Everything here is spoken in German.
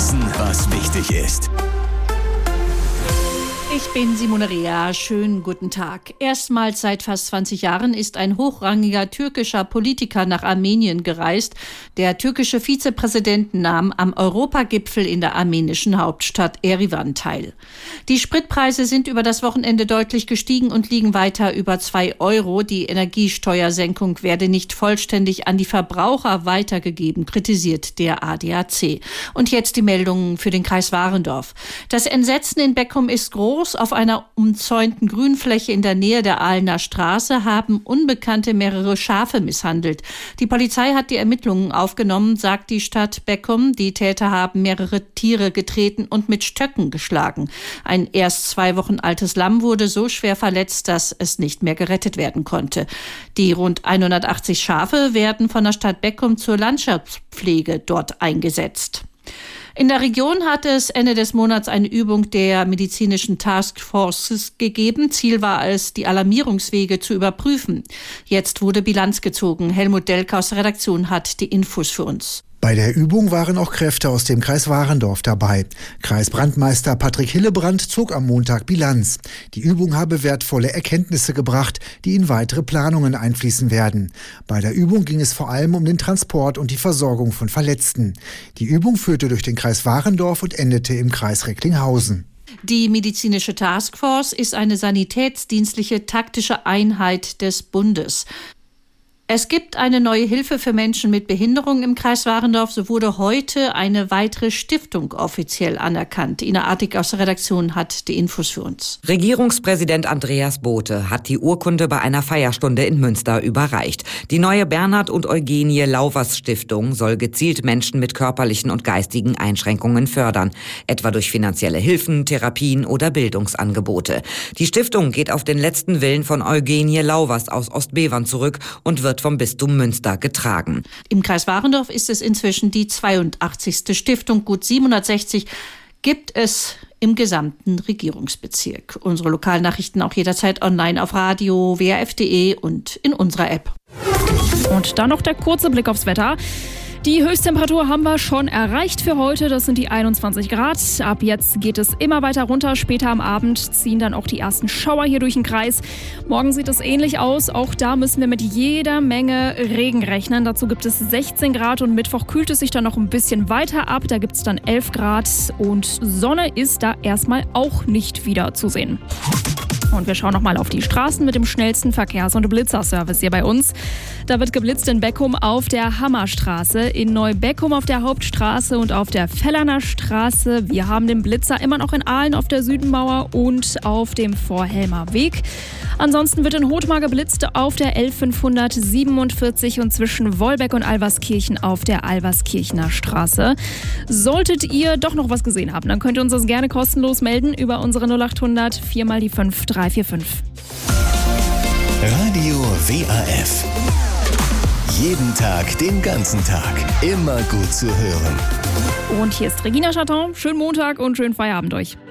Wissen, was wichtig ist. Ich bin Simone Rea. Schönen guten Tag. Erstmals seit fast 20 Jahren ist ein hochrangiger türkischer Politiker nach Armenien gereist. Der türkische Vizepräsident nahm am Europagipfel in der armenischen Hauptstadt Erivan teil. Die Spritpreise sind über das Wochenende deutlich gestiegen und liegen weiter über 2 Euro. Die Energiesteuersenkung werde nicht vollständig an die Verbraucher weitergegeben, kritisiert der ADAC. Und jetzt die Meldungen für den Kreis Warendorf. Das Entsetzen in Beckum ist groß. Auf einer umzäunten Grünfläche in der Nähe der Ahlener Straße haben Unbekannte mehrere Schafe misshandelt. Die Polizei hat die Ermittlungen aufgenommen, sagt die Stadt Beckum. Die Täter haben mehrere Tiere getreten und mit Stöcken geschlagen. Ein erst 2 Wochen altes Lamm wurde so schwer verletzt, dass es nicht mehr gerettet werden konnte. Die rund 180 Schafe werden von der Stadt Beckum zur Landschaftspflege dort eingesetzt. In der Region hat es Ende des Monats eine Übung der medizinischen Taskforces gegeben. Ziel war es, die Alarmierungswege zu überprüfen. Jetzt wurde Bilanz gezogen. Helmut Delke aus der Redaktion hat die Infos für uns. Bei der Übung waren auch Kräfte aus dem Kreis Warendorf dabei. Kreisbrandmeister Patrick Hillebrand zog am Montag Bilanz. Die Übung habe wertvolle Erkenntnisse gebracht, die in weitere Planungen einfließen werden. Bei der Übung ging es vor allem um den Transport und die Versorgung von Verletzten. Die Übung führte durch den Kreis Warendorf und endete im Kreis Recklinghausen. Die medizinische Taskforce ist eine sanitätsdienstliche taktische Einheit des Bundes. Es gibt eine neue Hilfe für Menschen mit Behinderung im Kreis Warendorf. So wurde heute eine weitere Stiftung offiziell anerkannt. Ina Artig aus der Redaktion hat die Infos für uns. Regierungspräsident Andreas Bothe hat die Urkunde bei einer Feierstunde in Münster überreicht. Die neue Bernhard und Eugenie Lauvers Stiftung soll gezielt Menschen mit körperlichen und geistigen Einschränkungen fördern, etwa durch finanzielle Hilfen, Therapien oder Bildungsangebote. Die Stiftung geht auf den letzten Willen von Eugenie Lauvers aus Ostbevern zurück und wird vom Bistum Münster getragen. Im Kreis Warendorf ist es inzwischen die 82. Stiftung. Gut 760 gibt es im gesamten Regierungsbezirk. Unsere Lokalnachrichten auch jederzeit online auf Radio, WRF.de und in unserer App. Und dann noch der kurze Blick aufs Wetter. Die Höchsttemperatur haben wir schon erreicht für heute. Das sind die 21 Grad. Ab jetzt geht es immer weiter runter. Später am Abend ziehen dann auch die ersten Schauer hier durch den Kreis. Morgen sieht es ähnlich aus. Auch da müssen wir mit jeder Menge Regen rechnen. Dazu gibt es 16 Grad und Mittwoch kühlt es sich dann noch ein bisschen weiter ab. Da gibt es dann 11 Grad und Sonne ist da erstmal auch nicht wieder zu sehen. Und wir schauen nochmal auf die Straßen mit dem schnellsten Verkehrs- und Blitzerservice hier bei uns. Da wird geblitzt in Beckum auf der Hammerstraße, in Neubeckum auf der Hauptstraße und auf der Vellerner Straße. Wir haben den Blitzer immer noch in Ahlen auf der Südenmauer und auf dem Vorhelmer Weg. Ansonsten wird in Hothmar geblitzt auf der L547 und zwischen Wolbeck und Alverskirchen auf der Alverskirchener Straße. Solltet ihr doch noch was gesehen haben, dann könnt ihr uns das gerne kostenlos melden über unsere 0800 4 mal die 5345. Radio WRF. Jeden Tag, den ganzen Tag. Immer gut zu hören. Und hier ist Regina Chaton. Schönen Montag und schönen Feierabend euch.